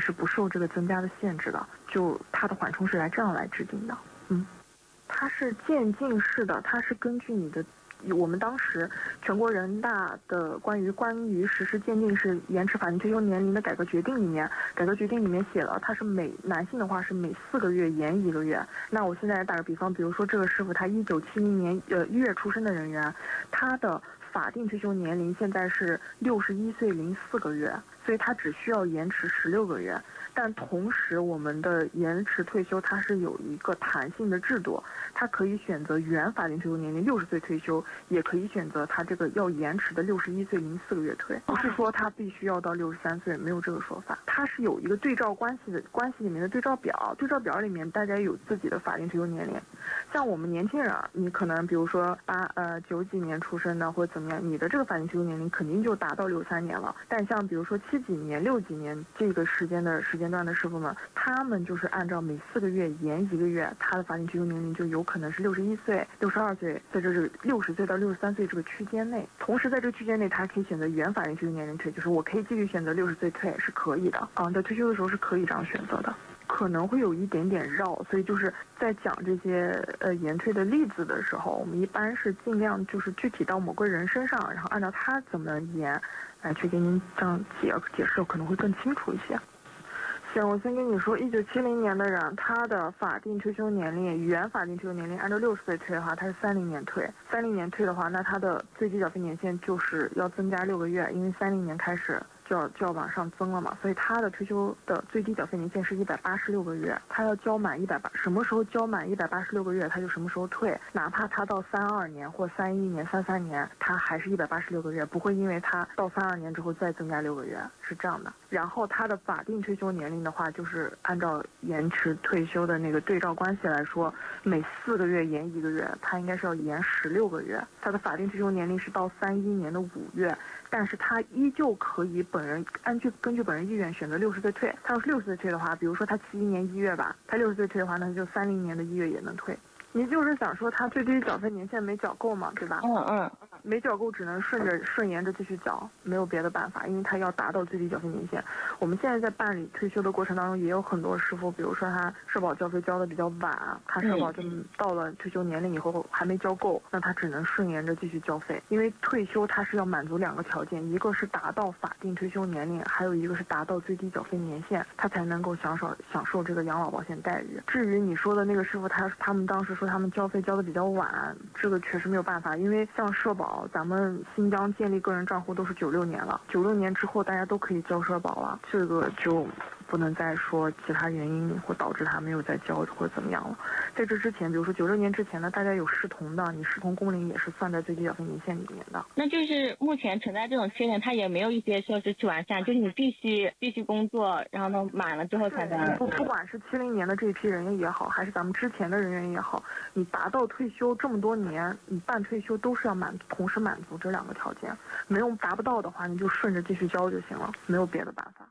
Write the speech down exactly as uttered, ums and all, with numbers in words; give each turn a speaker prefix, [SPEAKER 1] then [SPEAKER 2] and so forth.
[SPEAKER 1] 是不受这个增加的限制的，就它的缓冲是来这样来制定的。嗯，它是渐进式的，它是根据你的。我们当时全国人大的关于关于实施渐进式延迟法定退休年龄的改革决定里面，改革决定里面写了，它是每男性的话是每四个月延一个月。那我现在打个比方，比如说这个师傅他一九七零年呃一月出生的人员，他的法定退休年龄现在是六十一岁零四个月，所以他只需要延迟十六个月。但同时，我们的延迟退休它是有一个弹性的制度，它可以选择原法定退休年龄六十岁退休，也可以选择它这个要延迟的六十一岁零四个月退，不是说它必须要到六十三岁，没有这个说法。它是有一个对照关系的关系里面的对照表，对照表里面大家有自己的法定退休年龄。像我们年轻人啊，你可能比如说八呃九几年出生的或者怎么样，你的这个法定退休年龄肯定就达到六三年了。但像比如说七几年、六几年这个时间的时间段的师傅们，他们就是按照每四个月延一个月，他的法定退休年龄就有可能是六十一岁、六十二岁，在这是六十岁到六十三岁这个区间内。同时在这个区间内，他还可以选择原法定退休年龄退，就是我可以继续选择六十岁退是可以的啊，在退休的时候是可以这样选择的。可能会有一点点绕，所以就是在讲这些呃延退的例子的时候，我们一般是尽量就是具体到某个人身上，然后按照他怎么延来去给您这样解解释，可能会更清楚一些。行，我先跟你说，一九七零年的人，他的法定退休年龄，原法定退休年龄按照六十岁退的话，他是三零年退。三零年退的话，那他的最低缴费年限就是要增加六个月，因为三零年开始就要就要往上增了嘛，所以他的退休的最低缴费年限是一百八十六个月，他要交满一百八，什么时候交满一百八十六个月，他就什么时候退，哪怕他到三二年或三一年、三三年，他还是一百八十六个月，不会因为他到三二年之后再增加六个月，是这样的。然后他的法定退休年龄的话，就是按照延迟退休的那个对照关系来说，每四个月延一个月，他应该是要延十六个月。他的法定退休年龄是到三一年的五月，但是他依旧可以本人按据根据本人意愿选择六十岁退。他要是六十岁退的话，比如说他七一年一月吧，他六十岁退的话，那就三零年的一月也能退。你就是想说他最低缴费年限没缴够嘛，对吧？
[SPEAKER 2] 嗯嗯，
[SPEAKER 1] 没缴够只能顺着顺延着继续缴，没有别的办法，因为他要达到最低缴费年限。我们现在在办理退休的过程当中，也有很多师傅，比如说他社保交费交的比较晚，他社保就到了退休年龄以后还没交够，那他只能顺延着继续交费。因为退休他是要满足两个条件，一个是达到法定退休年龄，还有一个是达到最低缴费年限，他才能够享受享受这个养老保险待遇。至于你说的那个师傅，他他们当时说他们交费交的比较晚，这个确实没有办法，因为像社保，咱们新疆建立个人账户都是九六年了，九六年之后大家都可以交社保了，这个就不能再说其他原因或导致他没有再交或者怎么样了。在这之前，比如说九六年之前呢，大家有视同的，你视同工龄也是算在最低缴费年限里面的。
[SPEAKER 2] 那就是目前存在这种缺点，它也没有一些措施去完善，就是你必须必须工作，然后呢满了之后才能。
[SPEAKER 1] 不不管是七零年的这一批人员也好，还是咱们之前的人员也好，你达到退休这么多年，你办退休都是要满同时满足这两个条件，没有达不到的话，你就顺着继续交就行了，没有别的办法。